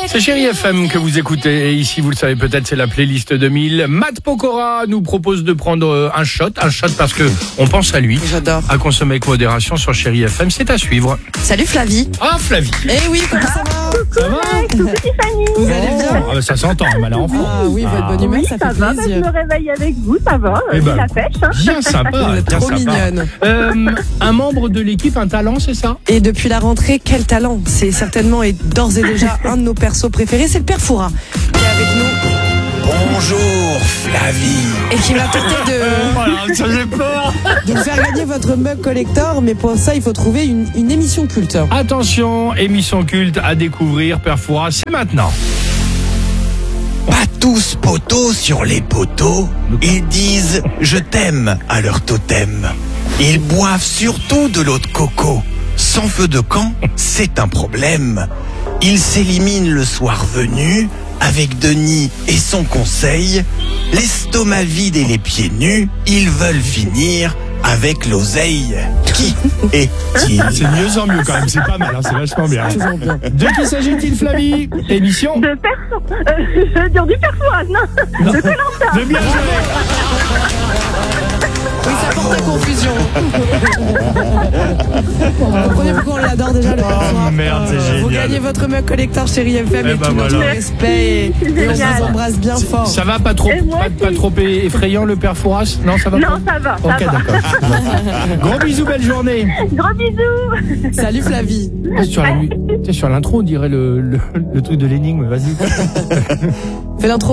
C'est Chérie FM que vous écoutez. Et ici, vous le savez peut-être, c'est la playlist 2000. Matt Pokora nous propose de prendre un shot parce que on pense à lui. J'adore. À consommer avec modération sur Chérie FM. C'est à suivre. Salut Flavie. Ah, Flavie. Eh oui, comment ça va? Ça va? Coucou Tiffany. Vous allez bien? Ça s'entend, mal à enfant. Ah oui, votre bonne humeur, Oui, ça ça fait va, plaisir. je me réveille avec vous, ça va, Eh ben, la pêche. Hein. Bien sympa. Vous êtes bien trop sympa. mignonne. Un membre de l'équipe, un talent, c'est ça? Et depuis la rentrée, quel talent! C'est certainement et d'ores et déjà un de nos persos préférés, c'est le Père Fouras qui est avec nous Bonjour Flavie. et qui va tenter Voilà, ça j'ai peur. de vous faire gagner votre mug collector, mais pour ça, il faut trouver une émission culte. Attention, émission culte à découvrir, Père Fouras, c'est maintenant. Pas tous poteaux sur les poteaux. Ils disent je t'aime à leur totem. Ils boivent surtout de l'eau de coco. Sans feu de camp, c'est un problème. Ils s'éliminent le soir venu avec Denis et son conseil. L'estomac vide et les pieds nus, ils veulent finir avec l'oseille. Qui est-il? C'est de mieux en mieux quand même, c'est pas mal, hein, c'est vachement bien. Toujours bien. De qui s'agit-il, Flavie? Émission De je veux dire du Perfouras, non. De Koh-Lanta. de bien joué. Oui, ça porte à confusion. Vous comprenez pourquoi on l'adore déjà, le Père Fouras. Merde, c'est Vous génial. gagnez votre mug collector Chérie FM Eh et ben tout notre voilà. respect et on Génial. vous embrasse bien fort. Ça va pas trop, Et moi pas trop effrayant le Père Fouras? Non, ça va Non, pas. ça va, Ok, ça va. d'accord. Gros bisous, belle journée. Gros bisous. Salut Flavie. Sur l'intro, on dirait le truc de l'énigme, vas-y. Fais l'intro.